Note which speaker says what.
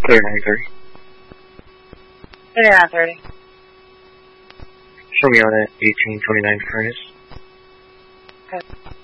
Speaker 1: Clear 930.
Speaker 2: Clear 930.
Speaker 1: Show me on at 1829 Furnace.
Speaker 2: Okay.